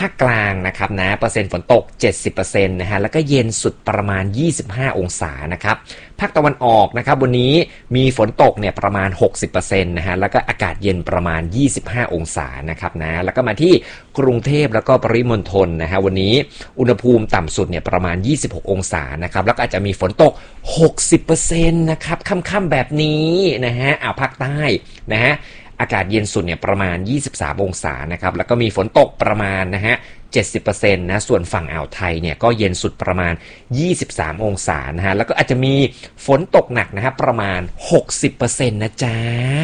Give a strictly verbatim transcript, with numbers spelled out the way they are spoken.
ภาคกลางนะครับนะเปอร์เซ็นต์ฝนตก เจ็ดสิบเปอร์เซ็นต์ นะฮะแล้วก็เย็นสุดประมาณยี่สิบห้าองศานะครับภาคตะวันออกนะครับวันนี้มีฝนตกเนี่ยประมาณ หกสิบเปอร์เซ็นต์ นะฮะแล้วก็อากาศเย็นประมาณยี่สิบห้าองศานะครับนะแล้วก็มาที่กรุงเทพแล้วก็ปริมณฑลนะฮะวันนี้อุณหภูมิต่ำสุดเนี่ยประมาณยี่สิบหกองศานะครับแล้วก็อาจจะมีฝนตก หกสิบเปอร์เซ็นต์ นะครับค่ำๆแบบนี้นะฮะอ่าวภาคใต้นะฮะอากาศเย็นสุดเนี่ยประมาณยี่สิบสามองศานะครับแล้วก็มีฝนตกประมาณนะฮะ เจ็ดสิบเปอร์เซ็นต์ นะส่วนฝั่งอ่าวไทยเนี่ยก็เย็นสุดประมาณยี่สิบสามองศานะฮะแล้วก็อาจจะมีฝนตกหนักนะฮะประมาณ หกสิบเปอร์เซ็นต์ นะจ๊ะ